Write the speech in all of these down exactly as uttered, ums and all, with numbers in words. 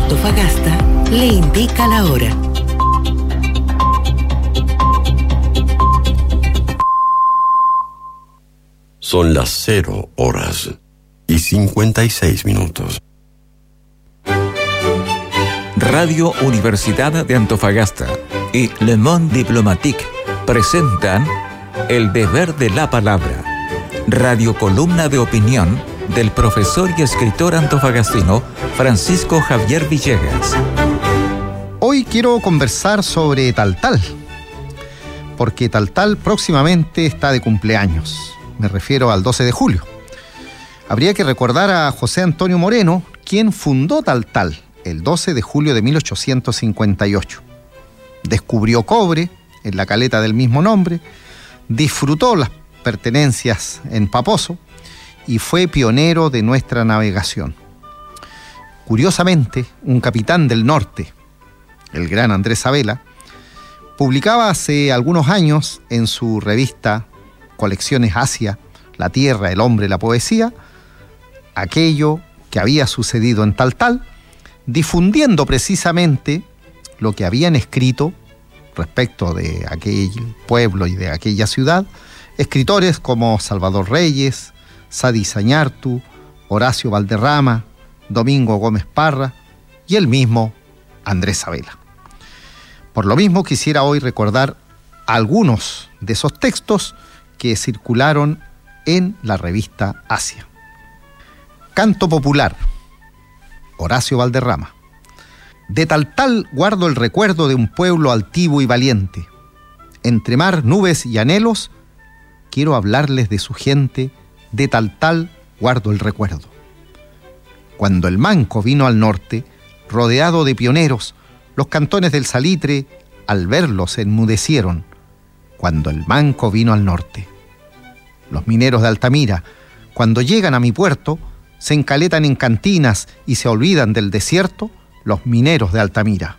Antofagasta le indica la hora. Son las cero horas y cincuenta y seis minutos. Radio Universidad de Antofagasta y Le Monde Diplomatique presentan El Deber de la Palabra, radiocolumna de opinión del profesor y escritor antofagastino Francisco Javier Villegas. Hoy quiero conversar sobre Taltal, porque Taltal próximamente está de cumpleaños. Me refiero al doce de julio. Habría que recordar a José Antonio Moreno, quien fundó Taltal el doce de julio de mil ochocientos cincuenta y ocho. Descubrió cobre en la caleta del mismo nombre, disfrutó las pertenencias en Paposo y fue pionero de nuestra navegación. Curiosamente, un capitán del norte, el gran Andrés Sabela, publicaba hace algunos años en su revista Colecciones Asia, La Tierra, el Hombre, la Poesía, aquello que había sucedido en Taltal, difundiendo precisamente lo que habían escrito respecto de aquel pueblo y de aquella ciudad, escritores como Salvador Reyes, Sadi Sañartu, Horacio Valderrama, Domingo Gómez Parra y el mismo Andrés Sabela. Por lo mismo quisiera hoy recordar algunos de esos textos que circularon en la revista Asia. Canto popular, Horacio Valderrama. De Taltal guardo el recuerdo de un pueblo altivo y valiente. Entre mar, nubes y anhelos, quiero hablarles de su gente. De Taltal guardo el recuerdo. Cuando el Manco vino al norte, rodeado de pioneros, los cantones del Salitre, al verlo, se enmudecieron. Cuando el Manco vino al norte. Los mineros de Altamira, cuando llegan a mi puerto, se encaletan en cantinas y se olvidan del desierto, los mineros de Altamira.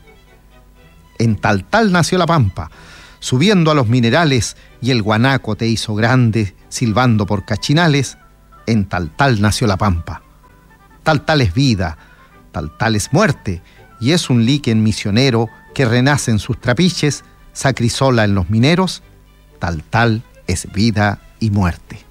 En Taltal nació la pampa, subiendo a los minerales, y el guanaco te hizo grande, silbando por cachinales. En Taltal nació la pampa. Taltal es vida, Taltal es muerte, y es un líquen misionero que renace en sus trapiches, sacrisola en los mineros. Taltal es vida y muerte.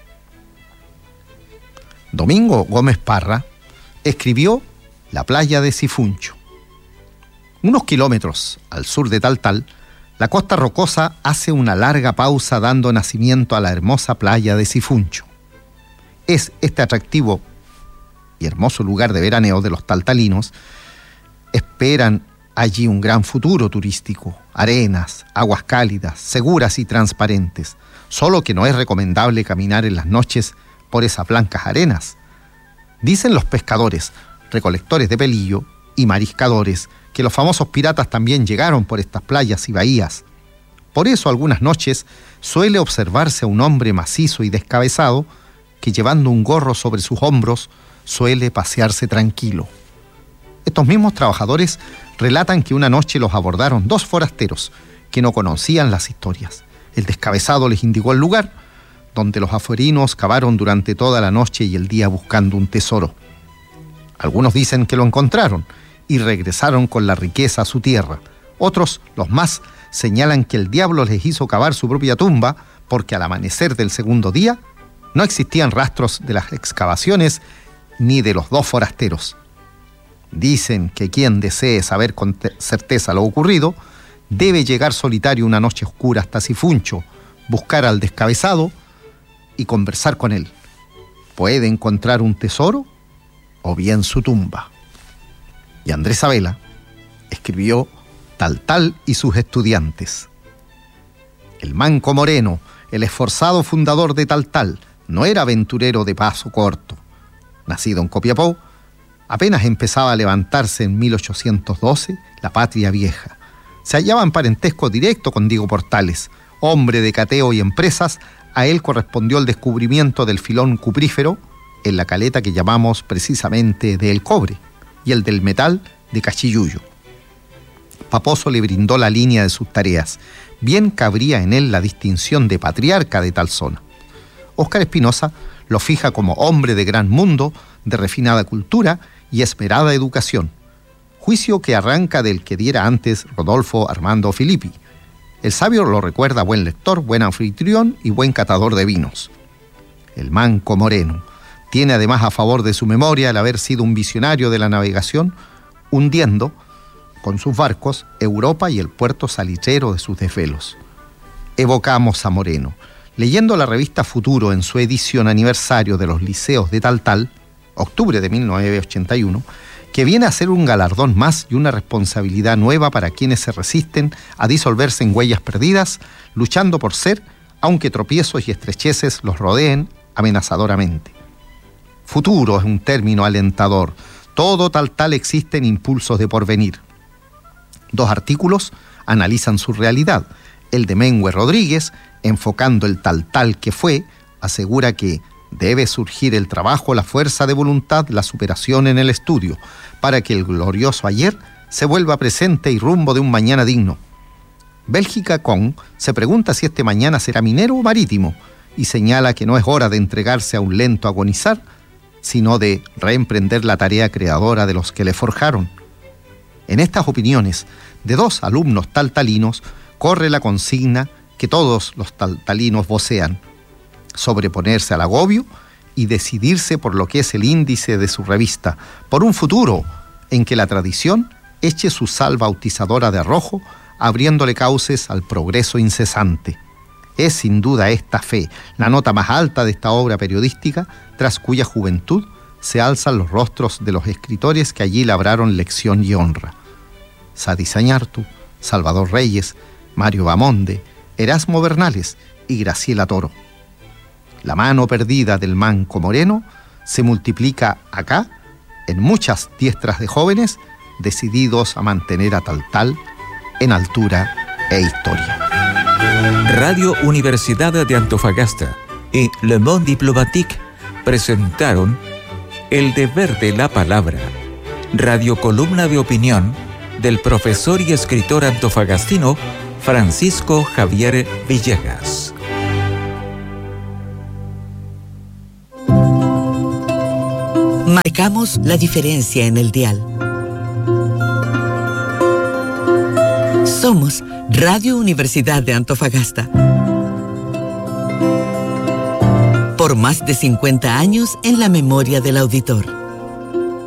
Domingo Gómez Parra escribió La playa de Sifuncho. Unos kilómetros al sur de Taltal, la costa rocosa hace una larga pausa dando nacimiento a la hermosa playa de Sifuncho. Es este atractivo y hermoso lugar de veraneo de los taltalinos. Esperan allí un gran futuro turístico, arenas, aguas cálidas, seguras y transparentes, solo que no es recomendable caminar en las noches por esas blancas arenas. Dicen los pescadores, recolectores de pelillo y mariscadores, que los famosos piratas también llegaron por estas playas y bahías. Por eso algunas noches suele observarse a un hombre macizo y descabezado que, llevando un gorro sobre sus hombros, suele pasearse tranquilo. Estos mismos trabajadores relatan que una noche los abordaron dos forasteros que no conocían las historias. El descabezado les indicó el lugar donde los afuerinos cavaron durante toda la noche y el día buscando un tesoro. Algunos dicen que lo encontraron y regresaron con la riqueza a su tierra. Otros, los más, señalan que el diablo les hizo cavar su propia tumba porque al amanecer del segundo día no existían rastros de las excavaciones ni de los dos forasteros. Dicen que quien desee saber con certeza lo ocurrido debe llegar solitario una noche oscura hasta Sifuncho, buscar al descabezado y conversar con él. Puede encontrar un tesoro o bien su tumba. Y Andrés Sabela escribió Taltal y sus estudiantes. El Manco Moreno, el esforzado fundador de Taltal, no era aventurero de paso corto. Nacido en Copiapó, apenas empezaba a levantarse en mil ochocientos doce la patria vieja. Se hallaba en parentesco directo con Diego Portales, hombre de cateo y empresas. A él correspondió el descubrimiento del filón cuprífero en la caleta que llamamos precisamente de El Cobre y el del metal de Cachiyuyo. Paposo le brindó la línea de sus tareas. Bien cabría en él la distinción de patriarca de tal zona. Óscar Espinosa lo fija como hombre de gran mundo, de refinada cultura y esmerada educación. juicio que arranca del que diera antes Rodolfo Armando Filippi. El sabio lo recuerda buen lector, buen anfitrión y buen catador de vinos. El manco Moreno tiene además a favor de su memoria el haber sido un visionario de la navegación, hundiendo con sus barcos Europa y el puerto salitrero de sus desvelos. Evocamos a Moreno. Leyendo la revista Futuro en su edición aniversario de los liceos de Taltal, octubre de mil novecientos ochenta y uno, que viene a ser un galardón más y una responsabilidad nueva para quienes se resisten a disolverse en huellas perdidas, luchando por ser, aunque tropiezos y estrecheces los rodeen amenazadoramente. Futuro es un término alentador. Todo Taltal existe en impulsos de porvenir. Dos artículos analizan su realidad. El de Mengüe Rodríguez, enfocando el Taltal que fue, asegura que debe surgir el trabajo, la fuerza de voluntad, la superación en el estudio, para que el glorioso ayer se vuelva presente y rumbo de un mañana digno. Bélgica Kong se pregunta si este mañana será minero o marítimo, y señala que no es hora de entregarse a un lento agonizar, sino de reemprender la tarea creadora de los que le forjaron. En estas opiniones de dos alumnos taltalinos corre la consigna que todos los taltalinos vocean: sobreponerse al agobio y decidirse por lo que es el índice de su revista, por un futuro en que la tradición eche su sal bautizadora de arrojo, abriéndole cauces al progreso incesante. Es sin duda esta fe la nota más alta de esta obra periodística, tras cuya juventud se alzan los rostros de los escritores que allí labraron lección y honra. Sadi Sañartu, Salvador Reyes, Mario Bamonde, Erasmo Bernales y Graciela Toro. La mano perdida del manco Moreno se multiplica acá en muchas diestras de jóvenes decididos a mantener a Taltal en altura e historia. Radio Universidad de Antofagasta y Le Monde Diplomatique presentaron El Deber de la Palabra, radiocolumna de opinión del profesor y escritor antofagastino Francisco Javier Villegas. Marcamos la diferencia en el dial. Somos Radio Universidad de Antofagasta. Por más de cincuenta años en la memoria del auditor.